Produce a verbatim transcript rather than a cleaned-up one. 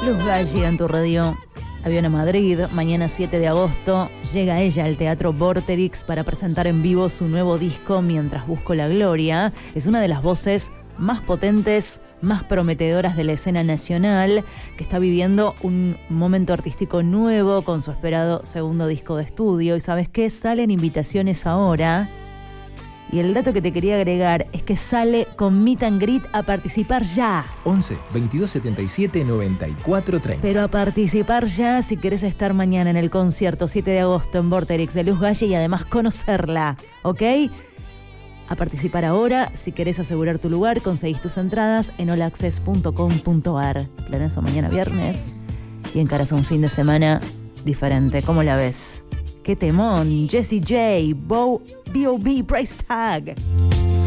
Luz Galli en tu radio. Avión a Madrid, mañana siete de agosto, llega ella al Teatro Vorterix para presentar en vivo su nuevo disco Mientras busco la gloria. Es una de las voces más potentes, más prometedoras de la escena nacional, que está viviendo un momento artístico nuevo con su esperado segundo disco de estudio. ¿Y sabes qué? Salen invitaciones ahora. Y el dato que te quería agregar es que sale con Meet and Greet a participar ya. once, veintidós setenta y siete, noventa y cuatro treinta. Pero a participar ya si querés estar mañana en el concierto siete de agosto en Vorterix de Luz Galli y además conocerla, ¿ok? A participar ahora, si querés asegurar tu lugar, conseguís tus entradas en all access punto com punto a r. Planeazo mañana viernes y encarás un fin de semana diferente. ¿Cómo la ves? ¡Qué temón! Jessie J, Bo, B O B, Price Tag.